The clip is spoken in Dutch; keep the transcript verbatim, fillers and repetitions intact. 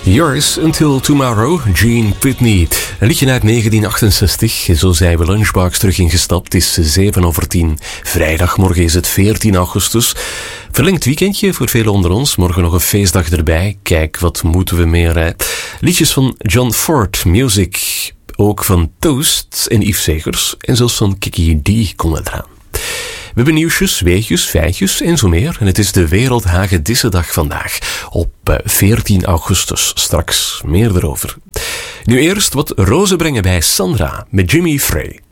Yours Until Tomorrow, Gene Pitney. Een liedje uit negentien achtenzestig. Zo zijn we Lunchbox terug ingestapt. Het is zeven over tien. Vrijdagmorgen is het veertien augustus. Verlengd weekendje voor velen onder ons. Morgen nog een feestdag erbij. Kijk, wat moeten we meer, hè? Liedjes van John Ford, Music. Ook van Toast en Yves Segers. En zelfs van Kiki D komen eraan. We hebben nieuwsjes, weetjes, feitjes en zo meer. En het is de Wereldhagedissendag vandaag. Op veertien augustus. Straks meer erover. Nu eerst wat rozen brengen bij Sandra met Jimmy Frey.